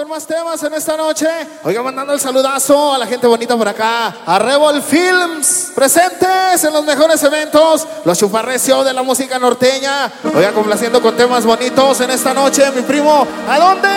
con más temas en esta noche. Oiga, mandando el saludazo a la gente bonita por acá, a Rebel Films, presentes en los mejores eventos, los chuparrecio de la música norteña. Oiga, complaciendo con temas bonitos en esta noche, mi primo. ¿A dónde?